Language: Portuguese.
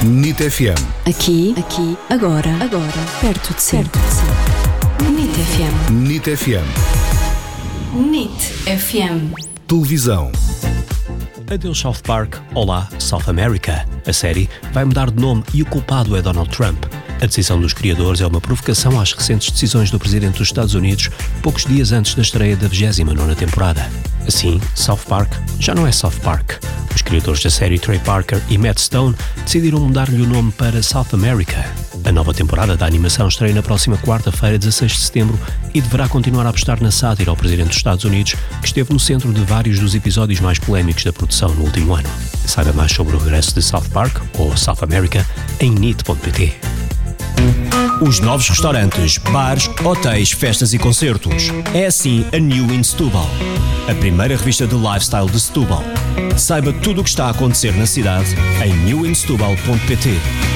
NIT FM. Aqui, agora, perto de si. NIT FM. NIT FM. NIT FM. Televisão. Adeus South Park, olá South America. A série vai mudar de nome e o culpado é Donald Trump. A decisão dos criadores é uma provocação às recentes decisões do presidente dos Estados Unidos, poucos dias antes da estreia da 29ª temporada. Assim, South Park já não é South Park. Os criadores da série, Trey Parker e Matt Stone, decidiram mudar-lhe o nome para South America. A nova temporada da animação estreia na próxima quarta-feira, 16 de setembro, e deverá continuar a apostar na sátira ao presidente dos Estados Unidos, que esteve no centro de vários dos episódios mais polémicos da produção no último ano. Saiba mais sobre o regresso de South Park, ou South America, em NIT.pt. Os novos restaurantes, bares, hotéis, festas e concertos. É assim a New in Setúbal, a primeira revista de lifestyle de Setúbal. Saiba tudo o que está a acontecer na cidade em newinsetubal.pt.